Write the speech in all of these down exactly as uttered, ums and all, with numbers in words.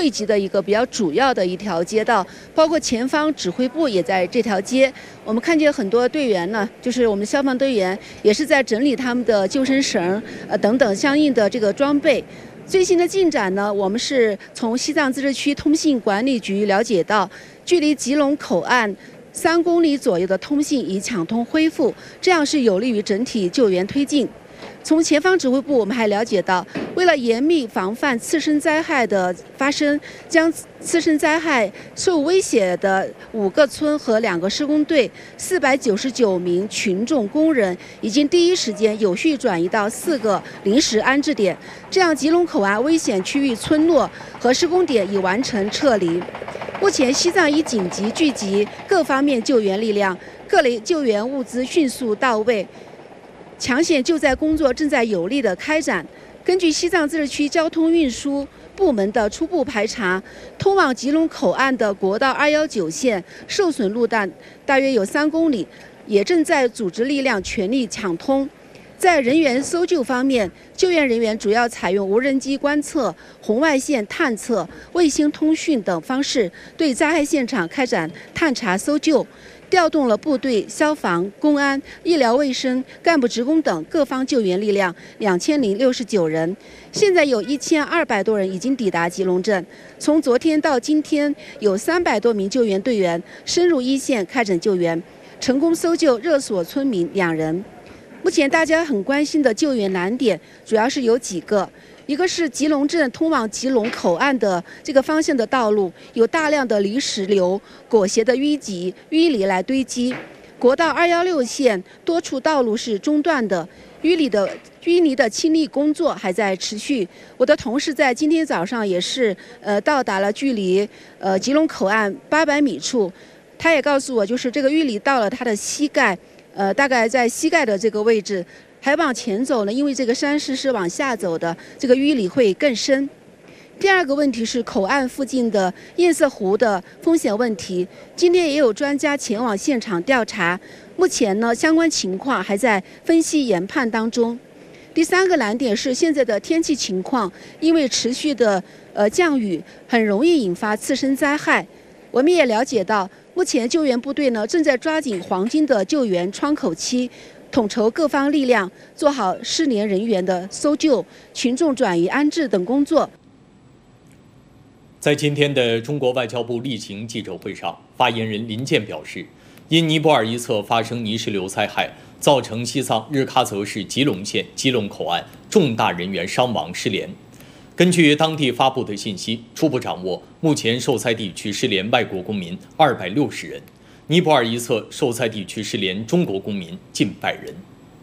汇集的一个比较主要的一条街道，包括前方指挥部也在这条街。我们看见很多队员呢，就是我们消防队员也是在整理他们的救生绳呃等等相应的这个装备。最新的进展呢，我们是从西藏自治区通信管理局了解到，距离吉隆口岸三公里左右的通信已抢通恢复，这样是有利于整体救援推进。从前方指挥部，我们还了解到，为了严密防范次生灾害的发生，将次生灾害受威胁的五个村和两个施工队、四百九十九名群众工人，已经第一时间有序转移到四个临时安置点。这样，吉隆口岸危险区域村落和施工点已完成撤离。目前，西藏已紧急聚集各方面救援力量，各类救援物资迅速到位。抢险救灾工作正在有力地开展。根据西藏自治区交通运输部门的初步排查，通往吉隆口岸的国道二一九线受损路段大约有三公里，也正在组织力量全力抢通。在人员搜救方面，救援人员主要采用无人机观测、红外线探测、卫星通讯等方式，对灾害现场开展探查搜救。调动了部队、消防、公安、医疗卫生、干部职工等各方救援力量两千零六十九人。现在有一千二百多人已经抵达吉隆镇。从昨天到今天，有三百多名救援队员深入一线开展救援，成功搜救热锁村民两人。目前大家很关心的救援难点主要是有几个。一个是吉隆镇通往吉隆口岸的这个方向的道路有大量的泥石流、裹挟的淤积、淤泥来堆积。国道二一六线多处道路是中断的，淤泥的淤泥的清理工作还在持续。我的同事在今天早上也是呃到达了距离呃吉隆口岸八百米处，他也告诉我，就是这个淤泥到了他的膝盖，呃大概在膝盖的这个位置。还往前走呢，因为这个山势是往下走的，这个淤泥会更深。第二个问题是口岸附近的堰塞湖的风险问题，今天也有专家前往现场调查，目前呢相关情况还在分析研判当中。第三个难点是现在的天气情况，因为持续的呃降雨，很容易引发次生灾害。我们也了解到，目前救援部队呢正在抓紧黄金的救援窗口期。统筹各方力量，做好失联人员的搜救、群众转移安置等工作。 在今天的中国外交部例行记者会上，发言人林健表示，因尼泊尔一侧发生泥石流灾害，造成西藏日喀则市吉隆县吉隆口岸重大人员伤亡失联。根据当地发布的信息，初步掌握，目前受灾地区失联外国公民二百六十人。尼泊尔一侧受灾地区失联中国公民近百人。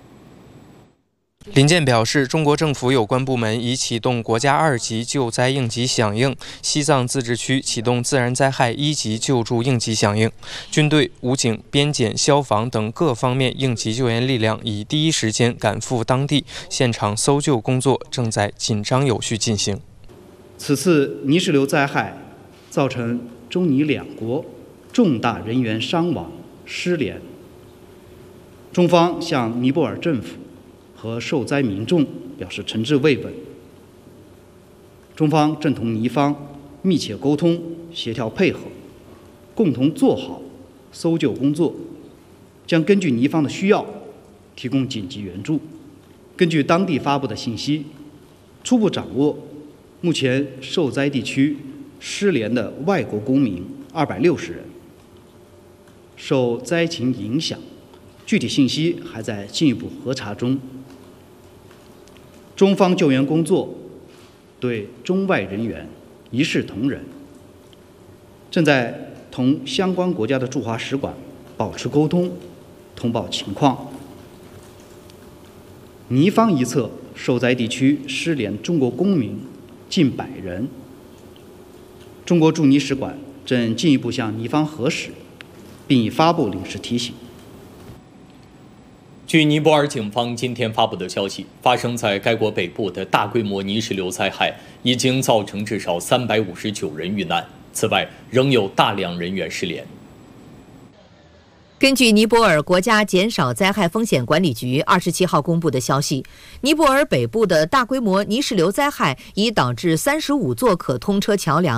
林健表示，中国政府有关部门已启动国家二级救灾应急响应，西藏自治区启动自然灾害一级救助应急响应，军队、武警、边检、消防等各方面应急救援力量已第一时间赶赴当地，现场搜救工作正在紧张有序进行。 此次泥石流灾害造成中尼两国重大人员伤亡失联，中方向尼泊尔政府和受灾民众表示诚挚慰问。中方正同尼方密切沟通、协调配合，共同做好搜救工作，将根据尼方的需要提供紧急援助。根据当地发布的信息，初步掌握目前受灾地区失联的外国公民二百六十人。受灾情影响，具体信息还在进一步核查中。中方救援工作对中外人员一视同仁，正在同相关国家的驻华使馆保持沟通，通报情况。尼方一侧受灾地区失联中国公民近百人，中国驻尼使馆正进一步向尼方核实，并已发布临时提醒。 据尼泊尔警方今天发布的消息，发生在该国北部的大规模泥石流灾害已经造成至少三百五十九人遇难，此外仍有大量人员失联。 根据尼泊尔国家减少灾害风险管理局二十七号公布的消息，尼泊尔北部的大规模泥石流灾害已导致三十五座可通车桥梁